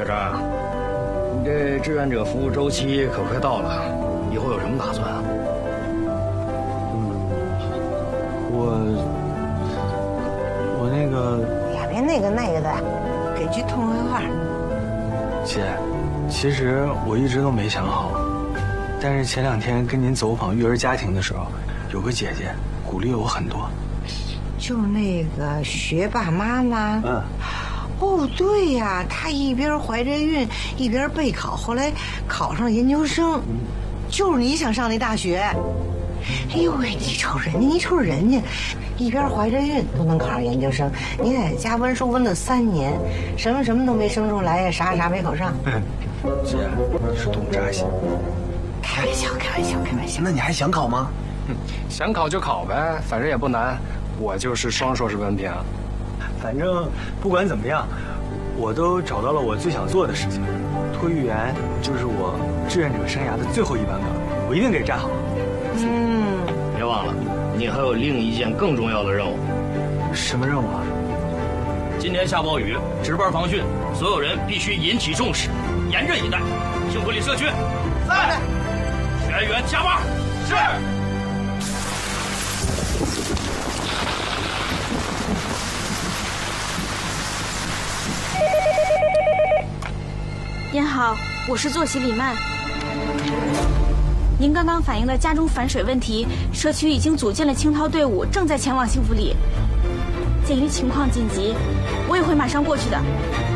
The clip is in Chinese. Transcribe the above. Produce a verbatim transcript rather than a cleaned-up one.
山，你这志愿者服务周期可快到了，以后有什么打算啊？ 嗯，我我那个…… 哎呀，别那个那个的，给句痛快话。 姐，其实我一直都没想好，但是前两天跟您走访育儿家庭的时候，有个姐姐鼓励了我很多。 就那个学霸妈妈。 嗯。 哦，对呀，她一边怀着孕一边备考，后来考上了研究生，嗯、就是你想上那大学。哎呦喂，你瞅人家，你瞅人家，一边怀着孕都能考上研究生，你在家温书温了三年，什么什么都没生出来呀，啥啥没考上。 嗯，姐，你是多么扎心。 开玩笑，开玩笑，开玩笑。 那你还想考吗？ 嗯，想考就考呗，反正也不难，我就是双硕士文凭。 反正不管怎么样，我都找到了我最想做的事情。托育员就是我志愿者生涯的最后一班岗，我一定给站好。 嗯， 别忘了，你还有另一件更重要的任务。 什么任务啊？ 今天下暴雨，值班防汛，所有人必须引起重视，严阵以待。幸福里社区，在。全员加班。是。 您好，我是坐席李曼。您刚刚反映了家中反水问题，社区已经组建了清涛队伍，正在前往幸福里。鉴于情况紧急，我也会马上过去的。